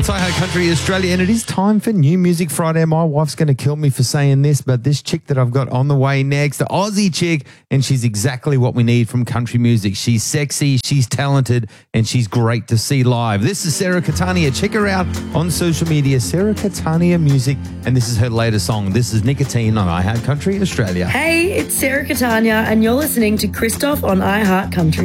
It's iHeart Country Australia, and it is time for New Music Friday. My wife's going to kill me for saying this, but this chick that I've got on the way next, the Aussie chick, and she's exactly what we need from country music. She's sexy, she's talented, and she's great to see live. This is Sarah Catania. Check her out on social media, Sarah Catania Music, and this is her latest song. This is Nicotine on iHeart Country Australia. Hey, it's Sarah Catania, and you're listening to Christoph on iHeart Country.